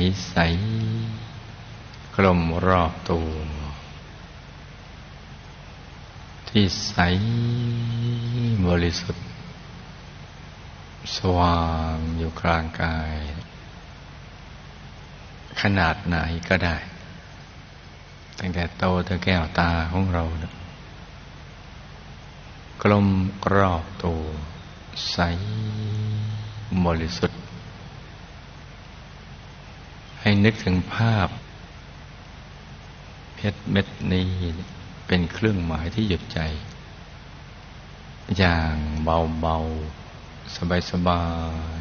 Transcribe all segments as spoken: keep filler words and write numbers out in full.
ใสๆกลมรอบตัวที่ใสบริสุทธิ์สว่างอยู่กลางกายขนาดไหนก็ได้ตั้งแต่โตถึงแก้วตาของเรากลมรอบตัวใสบริสุทธิ์ให้นึกถึงภาพเพชรเม็ดนี้เป็นเครื่องหมายที่หยุดใจอย่างเบาๆสบาย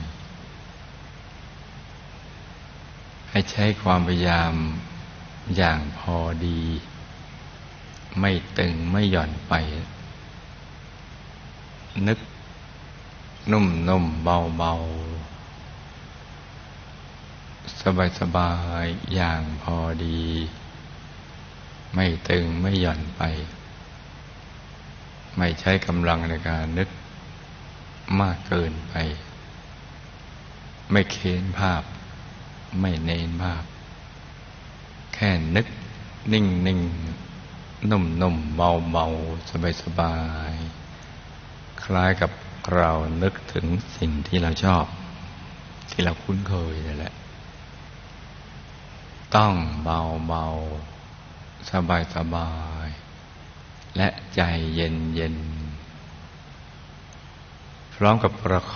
ๆให้ใช้ความพยายามอย่างพอดีไม่ตึงไม่หย่อนไปนึกนุ่มๆเบาๆสบายๆอย่างพอดีไม่ตึงไม่หย่อนไปไม่ใช้กำลังในการนึกมากเกินไปไม่เค้นภาพไม่เน้นภาพแค่นึกนิ่งนิ่งนุ่มนุ่มเบาเบาสบายสบายคล้ายกับเรานึกถึงสิ่งที่เราชอบที่เราคุ้นเคยนั่นแหละต้องเบาเบาสบายสบายและใจเย็นเย็นพร้อมกับประ